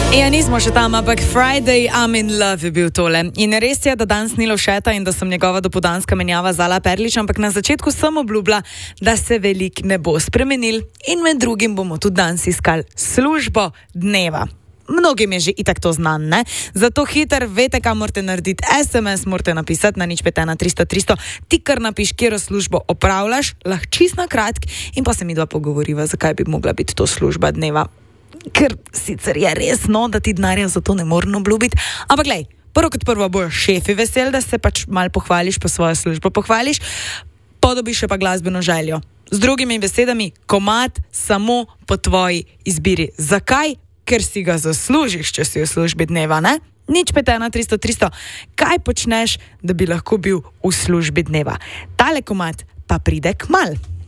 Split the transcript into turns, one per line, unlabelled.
Ja, nismo še tam, ampak Friday, I'm in love je bil tole. In res je, da danes ni Lovšeta in da sem njegova dopoldanska menjava Zala Perlič, ampak na začetku sem obljubila, da se veliko ne bo spremenil in med drugim bomo tudi danes iskali službo dneva. Mnogim je že itak to znan, ne? Zato hiter, vete, kaj morate narediti. SMS morate napisati na 051 300 300. Ti kar napiš, kjero službo opravljaš, lahko čist na kratk in pa se mi dva pogovoriva, zakaj bi mogla biti to služba dneva. Ker sicer je resno, da ti denarja za to ne morem obljubiti, ampak glej, prvo kot prvo bojo šefi veseli, da se pač malo pohvališ, pa svojo službo pohvališ, podobiš še pa glasbeno željo. Z drugimi besedami, komad samo po tvoji izbiri. Zakaj? Ker si ga zaslužiš, če si v službi dneva, ne? 051 300 300. Kaj počneš, da bi lahko bil v službi dneva? Tale komad pa pride kmalu.